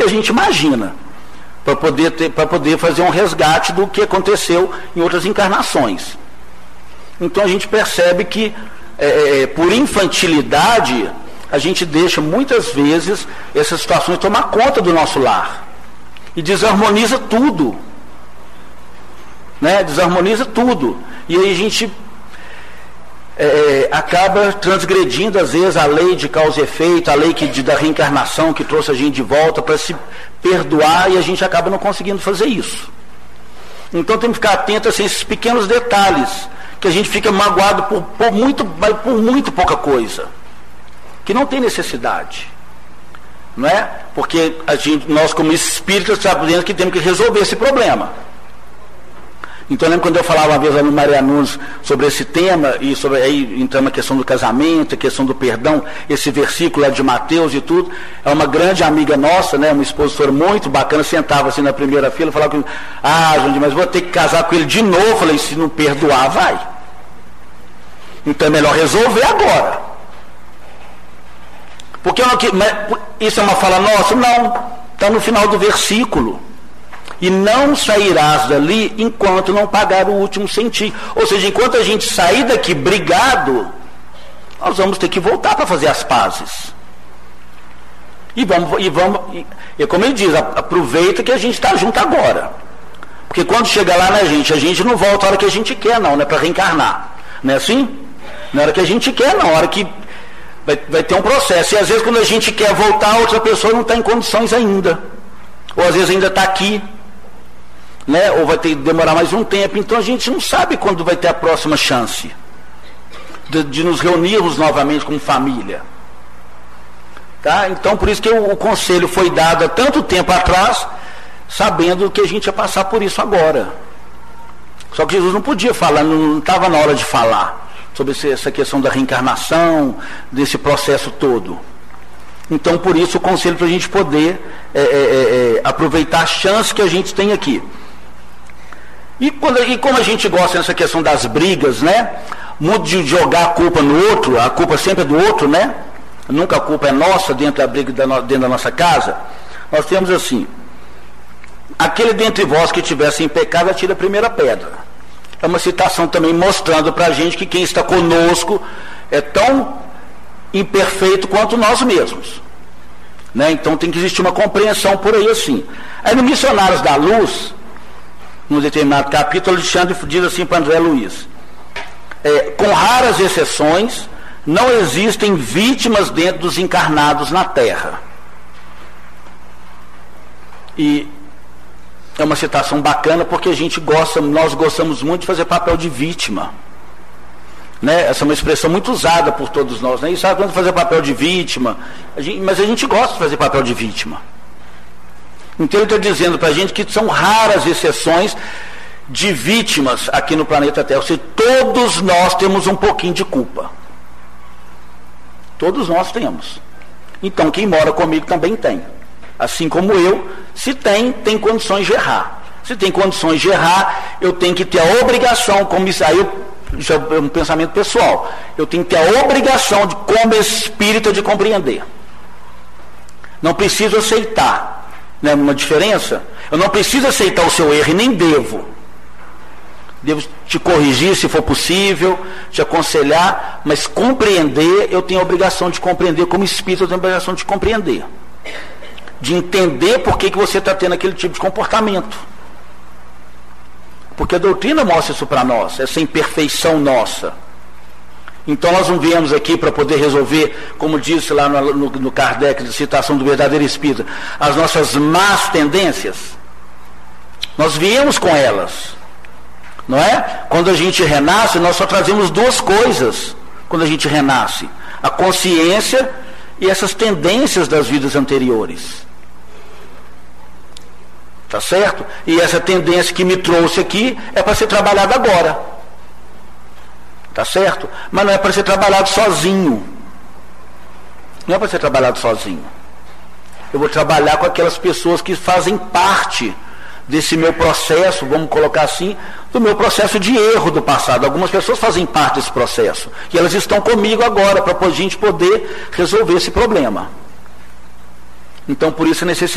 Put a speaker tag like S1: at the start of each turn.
S1: a gente imagina, para poder fazer um resgate do que aconteceu em outras encarnações. Então a gente percebe que, por infantilidade, a gente deixa muitas vezes essas situações tomar conta do nosso lar e desarmoniza tudo, né? Desarmoniza tudo, e aí a gente acaba transgredindo às vezes a lei de causa e efeito, a lei da reencarnação que trouxe a gente de volta para se perdoar, e a gente acaba não conseguindo fazer isso. Então tem que ficar atento assim, a esses pequenos detalhes, que a gente fica magoado por muito pouca coisa, que não tem necessidade, não é? Porque nós como espíritas sabemos que temos que resolver esse problema. Então eu lembro quando eu falava uma vez lá no Maria Nunes sobre esse tema, e sobre aí entrando a questão do casamento, a questão do perdão, esse versículo lá de Mateus e tudo, é uma grande amiga nossa, né, uma expositora muito bacana, sentava assim na primeira fila, falava comigo, Jandir, mas vou ter que casar com ele de novo. Eu falei, se não perdoar, vai. Então é melhor resolver agora. Porque isso é uma fala nossa? Não, está no final do versículo. E não sairás dali enquanto não pagar o último centavo. Ou seja, enquanto a gente sair daqui brigado, nós vamos ter que voltar para fazer as pazes. E como ele diz, aproveita que a gente está junto agora. Porque quando chega lá na gente, a gente não volta a hora que a gente quer, não é para reencarnar. Não é assim? Na hora que a gente quer, não. Na hora que vai ter um processo. E às vezes quando a gente quer voltar, outra pessoa não está em condições ainda. Ou às vezes ainda está aqui. Né? Ou vai ter que demorar mais um tempo. Então a gente não sabe quando vai ter a próxima chance de nos reunirmos novamente como família. Tá? Então por isso que o conselho foi dado há tanto tempo atrás, sabendo que a gente ia passar por isso agora. Só que Jesus não podia falar, não estava na hora de falar sobre essa questão da reencarnação, desse processo todo. Então por isso o conselho para a gente poder aproveitar a chance que a gente tem aqui. E como a gente gosta dessa questão das brigas, né? Muito de jogar a culpa no outro, a culpa sempre é do outro, né? Nunca a culpa é nossa dentro da briga, dentro da nossa casa. Nós temos assim, aquele dentre vós que tivesse em pecado, atira a primeira pedra. É uma citação também mostrando para a gente que quem está conosco é tão imperfeito quanto nós mesmos. Né? Então tem que existir uma compreensão por aí assim. Aí no Missionários da Luz, num determinado capítulo, Alexandre diz assim para André Luiz, com raras exceções, não existem vítimas dentro dos encarnados na Terra. E é uma citação bacana porque nós gostamos muito de fazer papel de vítima. Né? Essa é uma expressão muito usada por todos nós. Né? E sabe quando fazer papel de vítima? Mas a gente gosta de fazer papel de vítima. Então ele está dizendo para a gente que são raras exceções de vítimas aqui no planeta Terra. Ou seja, todos nós temos um pouquinho de culpa. Todos nós temos. Então quem mora comigo também tem. Assim como eu, se tem condições de errar. Se tem condições de errar, eu tenho que ter a obrigação, como isso aí já é um pensamento pessoal, eu tenho que ter a obrigação, como espírita, de compreender. Não preciso aceitar. Não é uma diferença? Eu não preciso aceitar o seu erro e nem devo. Devo te corrigir se for possível, te aconselhar, mas compreender, eu tenho a obrigação de compreender, como espírito eu tenho a obrigação de compreender. De entender por que você está tendo aquele tipo de comportamento. Porque a doutrina mostra isso para nós, essa imperfeição nossa. Então nós não viemos aqui para poder resolver, como disse lá no Kardec, de citação do verdadeiro espírita, as nossas más tendências. Nós viemos com elas. Não é? Quando a gente renasce, nós só trazemos duas coisas quando a gente renasce: a consciência e essas tendências das vidas anteriores. Tá certo? E essa tendência que me trouxe aqui é para ser trabalhada agora. Tá certo? Mas não é para ser trabalhado sozinho. Não é para ser trabalhado sozinho. Eu vou trabalhar com aquelas pessoas que fazem parte desse meu processo, vamos colocar assim, do meu processo de erro do passado. Algumas pessoas fazem parte desse processo. E elas estão comigo agora, para a gente poder resolver esse problema. Então, por isso a necessidade